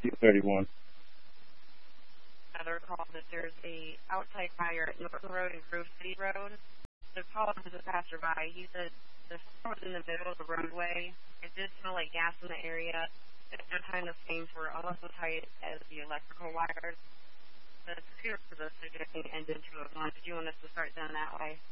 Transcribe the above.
31. Another call that there's a outside fire at Norton Road and Grove City Road. The caller was a passerby. He said the fire was in the middle of the roadway. It did smell like gas in the area. At that time, the flames were almost as tight as the electrical wires. The computer was suggesting end into a launch. Did you want us to start down that way?